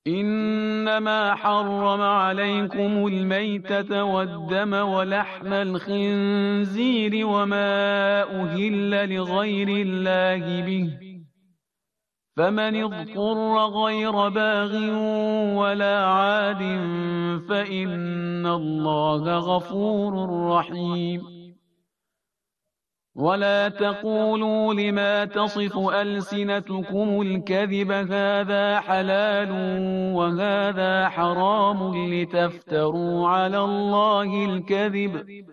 إنما حرم عليكم الميتة والدم ولحم الخنزير وما أهل لغير الله به، فمن اضطر غير باغ ولا عاد فإن الله غفور رحيم. ولا تقولوا لما تصف ألسنتكم الكذب هذا حلال وهذا حرام لتفتروا على الله الكذب